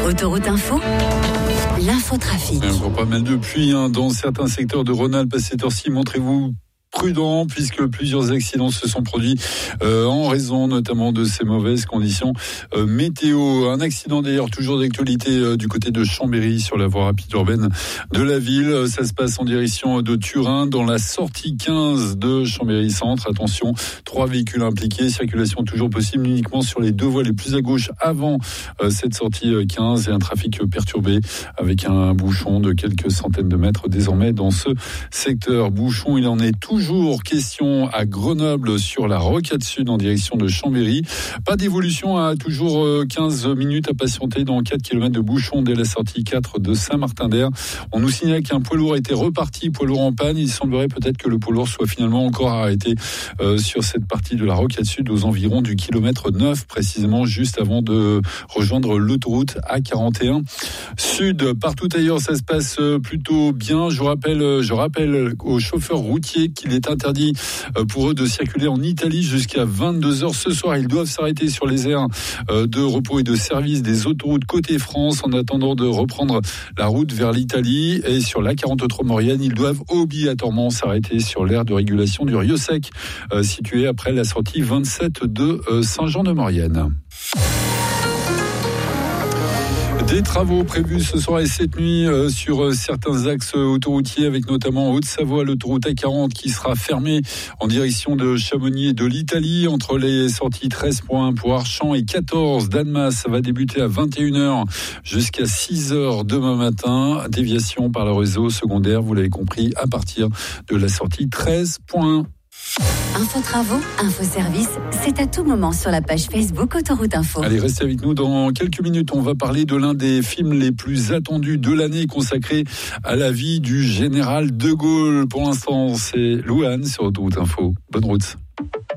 Autoroute Info, l'infotrafic. Encore pas mal de pluie dans certains secteurs de Rhône-Alpes à cette heure-ci. Montrez-vous prudent puisque plusieurs accidents se sont produits en raison notamment de ces mauvaises conditions météo. Un accident d'ailleurs toujours d'actualité du côté de Chambéry sur la voie rapide urbaine de la ville. Ça se passe en direction de Turin dans la sortie 15 de Chambéry Centre. Attention, 3 véhicules impliqués, circulation toujours possible uniquement sur les 2 voies les plus à gauche avant cette sortie 15 et un trafic perturbé avec un bouchon de quelques centaines de mètres désormais dans ce secteur. Bouchon, il en est toujours question à Grenoble sur la rocade sud en direction de Chambéry. Pas d'évolution, à toujours 15 minutes à patienter dans 4 km de bouchon dès la sortie 4 de Saint-Martin-d'Air. On nous signale qu'un poids lourd était reparti, poids lourd en panne. Il semblerait peut-être que le poids lourd soit finalement encore arrêté sur cette partie de la rocade sud aux environs du kilomètre 9, précisément juste avant de rejoindre l'autoroute A41 Sud. Partout ailleurs, ça se passe plutôt bien. Je rappelle aux chauffeurs routiers qu'il est interdit pour eux de circuler en Italie jusqu'à 22h ce soir. Ils doivent s'arrêter sur les aires de repos et de service des autoroutes côté France en attendant de reprendre la route vers l'Italie. Et sur l'A43 Maurienne, ils doivent obligatoirement s'arrêter sur l'aire de régulation du Rio Sec, située après la sortie 27 de Saint-Jean-de-Maurienne. Des travaux prévus ce soir et cette nuit sur certains axes autoroutiers avec notamment en Haute-Savoie l'autoroute A40 qui sera fermée en direction de Chamonix et de l'Italie entre les sorties 13.1 pour Archamps et 14 d'Annemasse. Ça va débuter à 21h jusqu'à 6h demain matin. Déviation par le réseau secondaire, vous l'avez compris, à partir de la sortie 13.1. Info travaux, info service, c'est à tout moment sur la page Facebook Autoroute Info. Allez, restez avec nous dans quelques minutes. On va parler de l'un des films les plus attendus de l'année consacré à la vie du général de Gaulle. Pour l'instant, c'est Louane sur Autoroute Info. Bonne route.